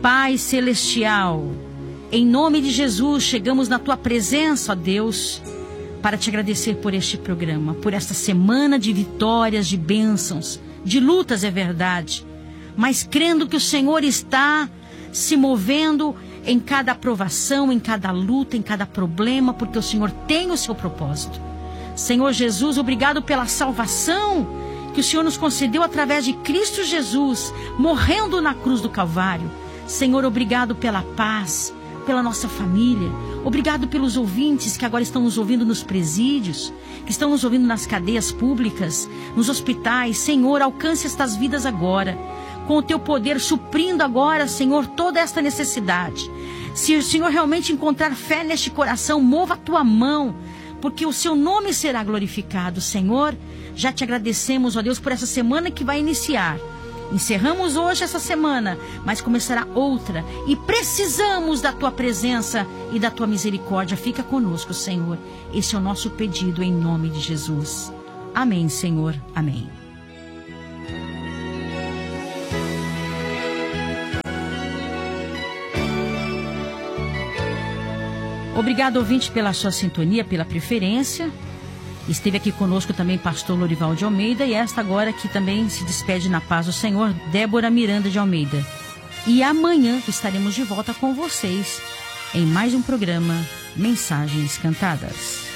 Pai Celestial, em nome de Jesus, chegamos na Tua presença, ó Deus, para Te agradecer por este programa, por esta semana de vitórias, de bênçãos, de lutas, é verdade, mas crendo que o Senhor está se movendo em cada aprovação, em cada luta, em cada problema, porque o Senhor tem o seu propósito. Senhor Jesus, obrigado pela salvação que o Senhor nos concedeu através de Cristo Jesus, morrendo na cruz do Calvário. Senhor, obrigado pela paz, pela nossa família. Obrigado pelos ouvintes que agora estão nos ouvindo nos presídios, que estão nos ouvindo nas cadeias públicas, nos hospitais. Senhor, alcance estas vidas agora, com o Teu poder, suprindo agora, Senhor, toda esta necessidade. Se o Senhor realmente encontrar fé neste coração, mova a Tua mão, porque o Seu nome será glorificado. Senhor, já Te agradecemos, ó Deus, por essa semana que vai iniciar. Encerramos hoje essa semana, mas começará outra, e precisamos da Tua presença e da Tua misericórdia. Fica conosco, Senhor. Esse é o nosso pedido em nome de Jesus. Amém, Senhor. Amém. Obrigado, ouvinte, pela sua sintonia, pela preferência. Esteve aqui conosco também pastor Lorival de Almeida, e esta agora que também se despede na paz do Senhor, Débora Miranda de Almeida. E amanhã estaremos de volta com vocês em mais um programa Mensagens Cantadas.